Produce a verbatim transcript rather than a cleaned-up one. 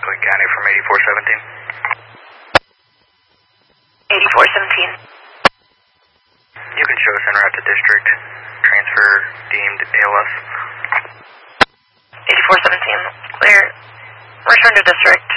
Wayne County from eighty-four seventeen. eighty-four seventeen. You can show us en route to district. Transfer deemed A L S. eighty-four seventeen. Clear. Return to district.